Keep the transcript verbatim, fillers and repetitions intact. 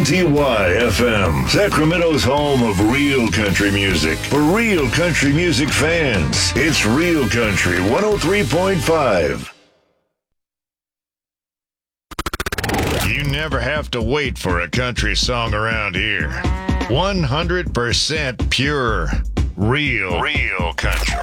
T Y F M, Sacramento's home of real country music. For real country music fans, it's Real Country one oh three point five. You never have to wait for a country song around here. one hundred percent pure, real, real country.